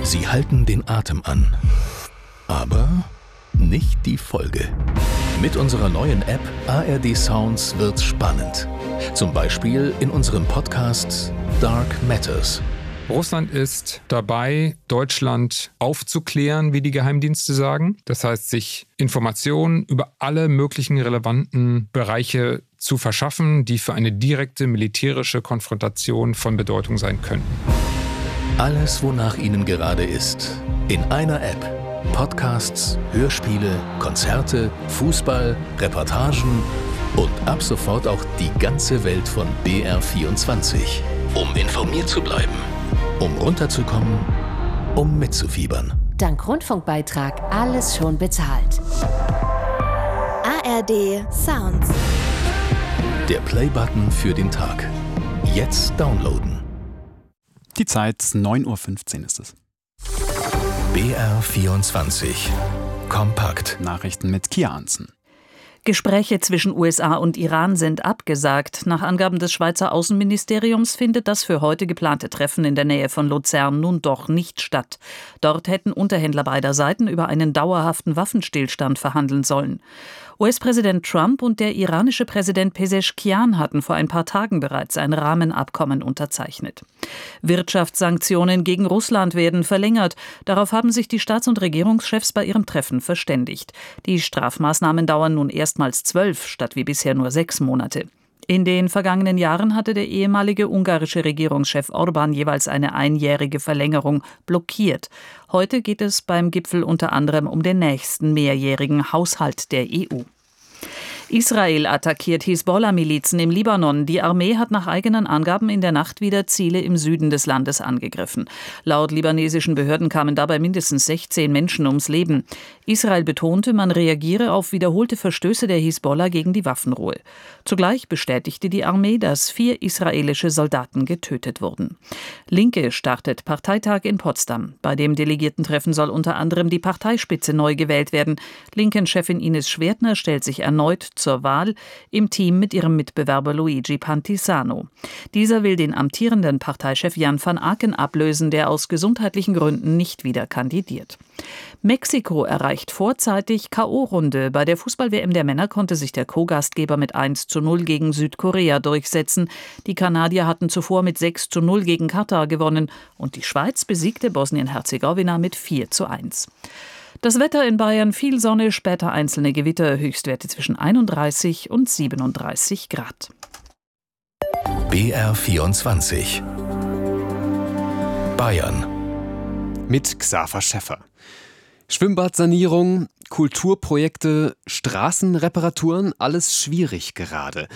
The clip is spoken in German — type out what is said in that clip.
Sie halten den Atem an, aber nicht die Folge. Mit unserer neuen App ARD Sounds wird's spannend. Zum Beispiel in unserem Podcast Dark Matters. Russland ist dabei, Deutschland aufzuklären, wie die Geheimdienste sagen. Das heißt, sich Informationen über alle möglichen relevanten Bereiche zu verschaffen, die für eine direkte militärische Konfrontation von Bedeutung sein könnten. Alles, wonach Ihnen gerade ist, in einer App. Podcasts, Hörspiele, Konzerte, Fußball, Reportagen und ab sofort auch die ganze Welt von BR24. Um informiert zu bleiben, um runterzukommen, um mitzufiebern. Dank Rundfunkbeitrag alles schon bezahlt. ARD Sounds. Der Play-Button für den Tag. Jetzt downloaden. Die Zeit, 9:15 Uhr ist es. BR24. Kompakt. Nachrichten mit Kia Hansen. Gespräche zwischen USA und Iran sind abgesagt. Nach Angaben des Schweizer Außenministeriums findet das für heute geplante Treffen in der Nähe von Luzern nun doch nicht statt. Dort hätten Unterhändler beider Seiten über einen dauerhaften Waffenstillstand verhandeln sollen. US-Präsident Trump und der iranische Präsident Pezeshkian hatten vor ein paar Tagen bereits ein Rahmenabkommen unterzeichnet. Wirtschaftssanktionen gegen Russland werden verlängert. Darauf haben sich die Staats- und Regierungschefs bei ihrem Treffen verständigt. Die Strafmaßnahmen dauern nun erstmals 12 statt wie bisher nur 6 Monate. In den vergangenen Jahren hatte der ehemalige ungarische Regierungschef Orbán jeweils eine einjährige Verlängerung blockiert. Heute geht es beim Gipfel unter anderem um den nächsten mehrjährigen Haushalt der EU. Israel attackiert Hisbollah-Milizen im Libanon. Die Armee hat nach eigenen Angaben in der Nacht wieder Ziele im Süden des Landes angegriffen. Laut libanesischen Behörden kamen dabei mindestens 16 Menschen ums Leben. Israel betonte, man reagiere auf wiederholte Verstöße der Hisbollah gegen die Waffenruhe. Zugleich bestätigte die Armee, dass 4 israelische Soldaten getötet wurden. Linke startet Parteitag in Potsdam. Bei dem Delegiertentreffen soll unter anderem die Parteispitze neu gewählt werden. Linken-Chefin Ines Schwertner stellt sich erneut zur Wahl im Team mit ihrem Mitbewerber Luigi Pantisano. Dieser will den amtierenden Parteichef Jan van Aken ablösen, der aus gesundheitlichen Gründen nicht wieder kandidiert. Mexiko erreicht vorzeitig K.O.-Runde. Bei der Fußball-WM der Männer konnte sich der Co-Gastgeber mit 1:0 gegen Südkorea durchsetzen. Die Kanadier hatten zuvor mit 6:0 gegen Katar gewonnen und die Schweiz besiegte Bosnien-Herzegowina mit 4:1. Das Wetter in Bayern: viel Sonne, später einzelne Gewitter, Höchstwerte zwischen 31 und 37 Grad. BR24. Bayern. Mit Xaver Schäffer. Schwimmbadsanierung, Kulturprojekte, Straßenreparaturen, alles schwierig gerade.